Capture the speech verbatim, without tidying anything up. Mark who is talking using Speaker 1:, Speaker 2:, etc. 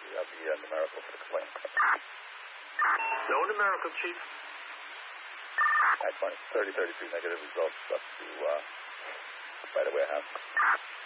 Speaker 1: You have the uh, numerical for the complaint.
Speaker 2: No numerical, Chief.
Speaker 1: Excellent. thirty thirty-two negative results up to uh, by the warehouse.